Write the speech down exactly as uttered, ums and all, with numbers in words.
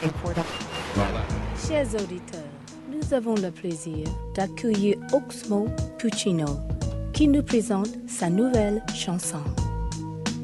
Chers auditeurs, nous avons le plaisir d'accueillir Oxmo Puccino qui nous présente sa nouvelle chanson.